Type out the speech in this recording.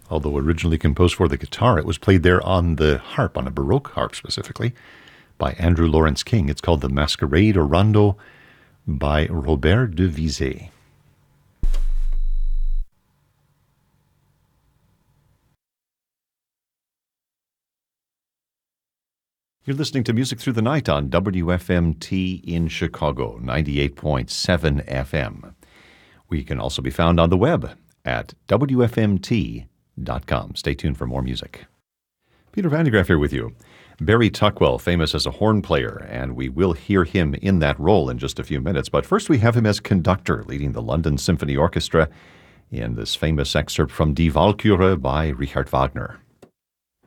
Although originally composed for the guitar, it was played there on the harp, on a Baroque harp specifically, by Andrew Lawrence King. It's called The Masquerade or Rondo by Robert de Vizet. You're listening to Music Through the Night on WFMT in Chicago, 98.7 FM. We can also be found on the web at WFMT.com. Stay tuned for more music. Peter Van de Graaff here with you. Barry Tuckwell, famous as a horn player, and we will hear him in that role in just a few minutes. But first we have him as conductor, leading the London Symphony Orchestra in this famous excerpt from Die Walküre by Richard Wagner.